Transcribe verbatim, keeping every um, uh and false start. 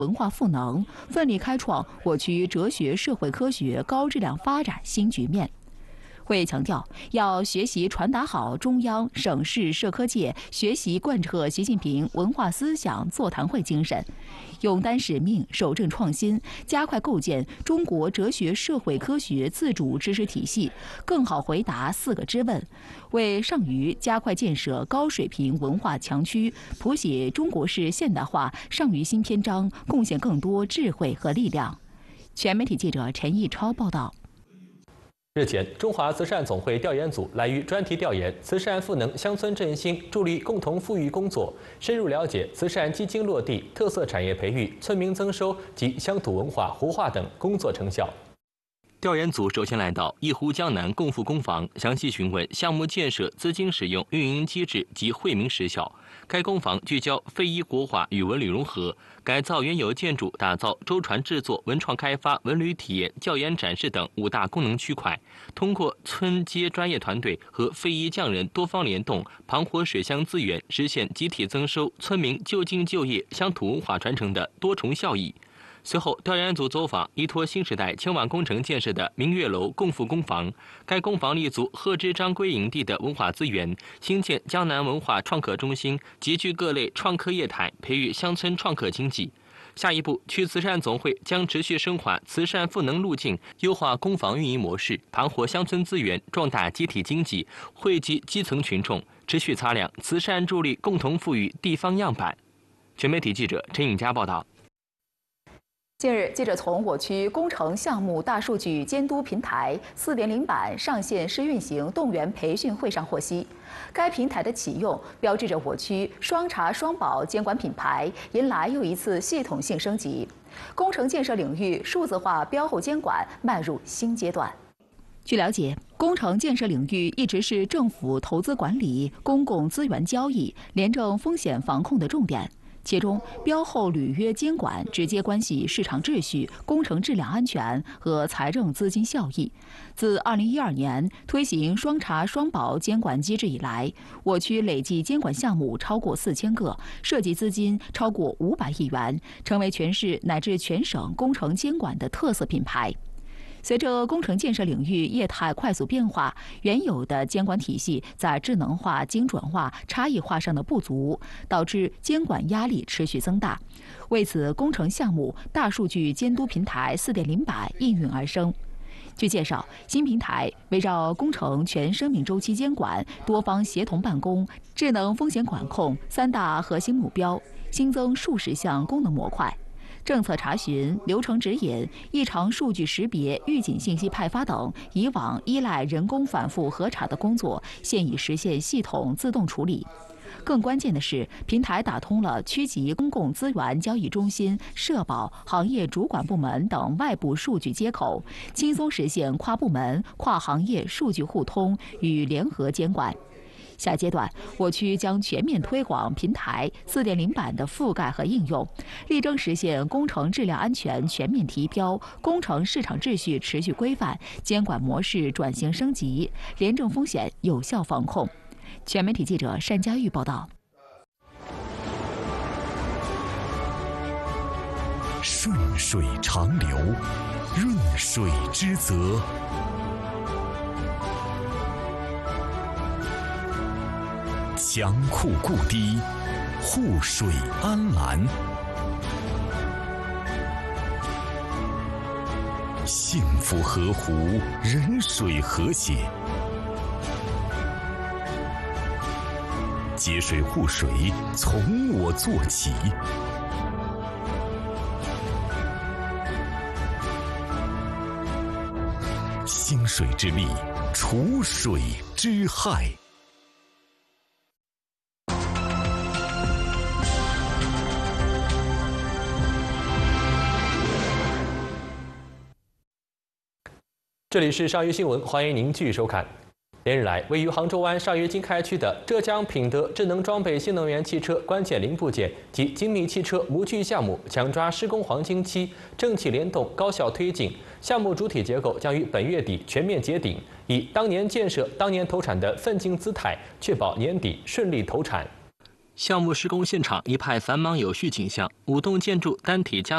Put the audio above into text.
文化赋能，奋力开创我区哲学社会科学高质量发展新局面。会强调，要学习传达好中央、省市社科界学习贯彻习近平文化思想座谈会精神，勇担使命，守正创新，加快构建中国哲学社会科学自主知识体系，更好回答四个知问，为上虞加快建设高水平文化强区、谱写中国式现代化上虞新篇章贡献更多智慧和力量。全媒体记者陈毅超报道。 日前，中华慈善总会调研组来于专题调研慈善赋能乡村振兴、助力共同富裕工作，深入了解慈善基金落地、特色产业培育、村民增收及乡土文化活化等工作成效。调研组首先来到义湖江南共富工房，详细询问项目建设、资金使用、运营机制及惠民实效。该工房聚焦非遗国画与文旅融合，改造原有建筑，打造舟船制作、文创开发、文旅体验、教研展示等五大功能区块。通过村街专业团队和非遗匠人多方联动，盘活水乡资源，实现集体增收、村民就近就业、乡土文化传承的多重效益。随后，调研组走访依托新时代千万工程建设的明月楼共富工房。该工房立足贺知章归营地的文化资源，兴建江南文化创客中心，集聚各类创客业态，培育乡村创客经济。下一步，区慈善总会将持续深化慈善赋能路径，优化工房运营模式，盘活乡村资源，壮大集体经济，惠及基层群众，持续擦亮慈善助力共同富裕地方样板。全媒体记者陈颖佳报道。 近日，记者从我区工程项目大数据监督平台 四点零 版上线试运行动员培训会上获悉，该平台的启用标志着我区双查双保监管品牌迎来又一次系统性升级，工程建设领域数字化标后监管迈入新阶段。据了解，工程建设领域一直是政府投资管理、公共资源交易、廉政风险防控的重点。其中，标后履约监管直接关系市场秩序、工程质量安全和财政资金效益。自二零一二年推行双查双保监管机制以来，我区累计监管项目超过四千个，涉及资金超过五百亿元，成为全市乃至全省工程监管的特色品牌。随着工程建设领域业态快速变化，原有的监管体系在智能化、精准化、差异化上的不足，导致监管压力持续增大。为此，工程项目大数据监督平台 四点零 版应运而生。据介绍，新平台围绕工程全生命周期监管、多方协同办公、智能风险管控三大核心目标，新增数十项功能模块。政策查询、流程指引、异常数据识别、预警信息派发等以往依赖人工反复核查的工作，现已实现系统自动处理。更关键的是，平台打通了区级公共资源交易中心、社保、行业主管部门等外部数据接口，轻松实现跨部门、跨行业数据互通与联合监管。下阶段，我区将全面推广平台 四点零 版的覆盖和应用，力争实现工程质量安全全面提标、工程市场秩序持续规范、监管模式转型升级、廉政风险有效防控。全媒体记者单佳玉报道。 顺水长流，润水之泽。强库固堤，护水安澜。幸福河湖，人水和谐。节水护水，从我做起。兴水之力，除水之害。 这里是上虞新闻，欢迎您继续收看。连日来，位于杭州湾上虞经开区的浙江品德智能装备新能源汽车关键零部件及精密汽车模具项目抢抓施工黄金期，政企联动，高效推进。项目主体结构将于本月底全面结顶，以当年建设、当年投产的奋进姿态，确保年底顺利投产。项目施工现场一派繁忙有序景象，五栋建筑单体加